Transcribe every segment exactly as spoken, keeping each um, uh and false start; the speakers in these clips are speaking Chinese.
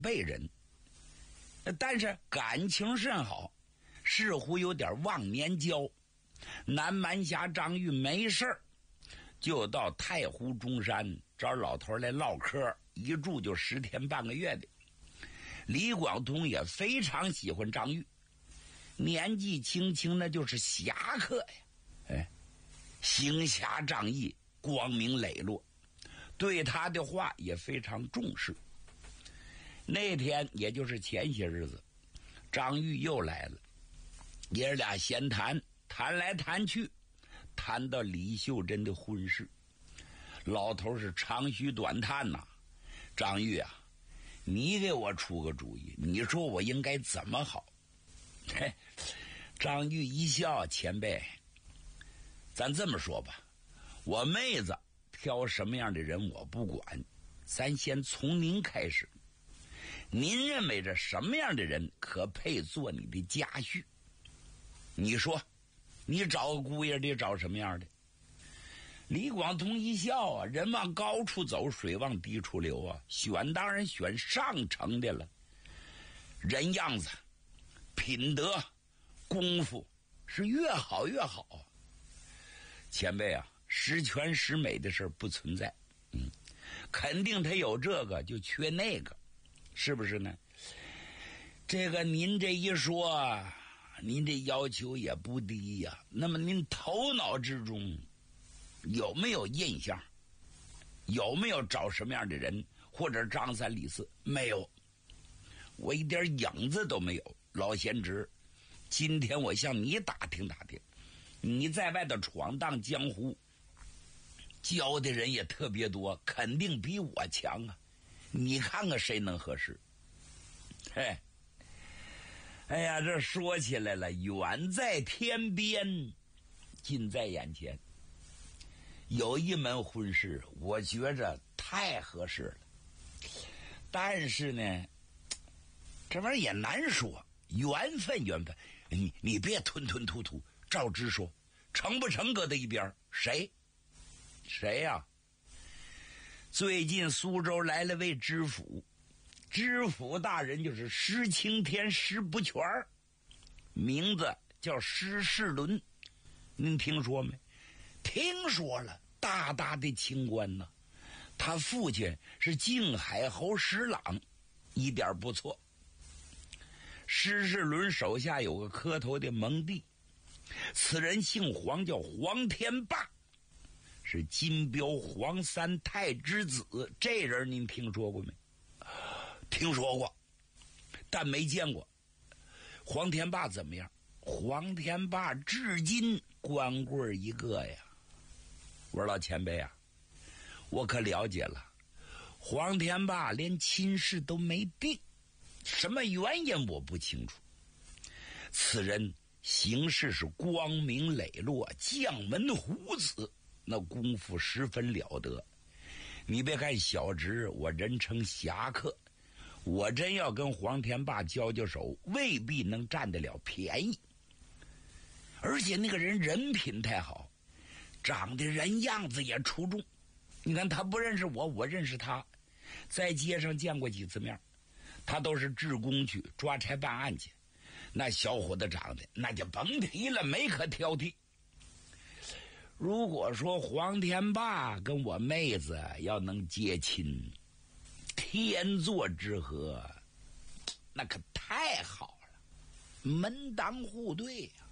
辈人，但是感情甚好，似乎有点忘年交。南蛮侠张玉没事儿就到太湖中山找老头来唠嗑，一住就十天半个月的。李广通也非常喜欢张玉，年纪轻轻那就是侠客呀，哎，行侠仗义，光明磊落，对他的话也非常重视。那天也就是前些日子，张玉又来了，爷儿俩闲谈，谈来谈去，谈到李秀珍的婚事。老头是长吁短叹呐、啊，张玉啊，你给我出个主意，你说我应该怎么好？嘿，张玉一笑，前辈，咱这么说吧，我妹子挑什么样的人我不管，咱先从您开始。您认为这什么样的人可配做你的家婿？你说，你找个姑爷得找什么样的？李广通一笑啊，人往高处走，水往低处流啊，选当然选上乘的了，人样子、品德、功夫是越好越好啊。前辈啊，十全十美的事不存在，嗯，肯定他有这个就缺那个，是不是呢？这个您这一说，您这要求也不低呀、啊。那么您头脑之中有没有印象？有没有找什么样的人，或者张三李四？没有，我一点影子都没有。老贤侄，今天我向你打听打听，你在外头闯荡江湖，交的人也特别多，肯定比我强啊。你看看谁能合适？嘿，哎呀，这说起来了，远在天边，近在眼前。有一门婚事，我觉着太合适了，但是呢，这玩意儿也难说，缘分缘分。你你别吞吞吐吐，照直说，成不成搁在一边？谁？谁呀、啊？最近苏州来了位知府，知府大人就是施青天施不全，名字叫施世伦，您听说没？听说了，大大的清官呢、啊。他父亲是靖海侯石朗，一点不错。施世伦手下有个磕头的蒙弟，此人姓黄，叫黄天霸，是金彪黄三太之子。这人您听说过没？听说过，但没见过。黄天霸怎么样？黄天霸至今光棍一个呀。我说老前辈啊，我可了解了，黄天霸连亲事都没定，什么原因我不清楚。此人行事是光明磊落，将门虎子，那功夫十分了得。你别看小侄，我人称侠客，我真要跟黄天霸交交手，未必能占得了便宜。而且那个人人品太好，长得人样子也出众。你看他不认识我，我认识他，在街上见过几次面，他都是治工去抓差办案去。那小伙子长得那就甭提了，没可挑剔。如果说黄天霸跟我妹子要能结亲，天作之合，那可太好了，门当户对呀、啊。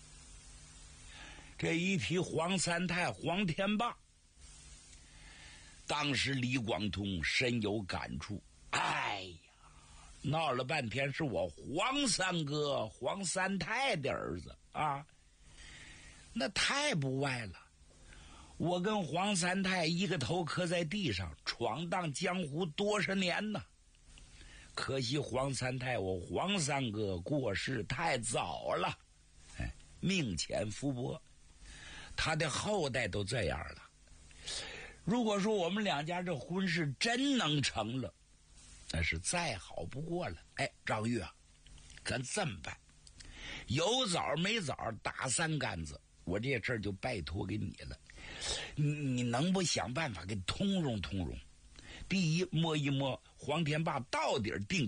这一提黄三太黄天霸，当时李广通深有感触。哎呀，闹了半天是我黄三哥黄三太的儿子啊，那太不外了。我跟黄三太一个头磕在地上，闯荡江湖多少年呢？可惜黄三太我黄三哥过世太早了，哎，命浅福薄，他的后代都这样了。如果说我们两家这婚事真能成了，那是再好不过了。哎，张玉啊，咱这么办，有枣没枣打三竿子，我这事儿就拜托给你了。你你能不想办法给通融通融？第一，摸一摸黄天霸到底定